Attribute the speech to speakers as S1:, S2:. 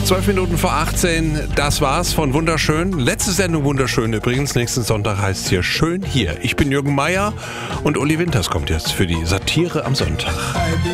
S1: 12 Minuten vor 18, das war's von Wunderschön. Letzte Sendung Wunderschön übrigens. Nächsten Sonntag heißt es hier Schön hier. Ich bin Jürgen Meier und Uli Winters kommt jetzt für die Satire am Sonntag.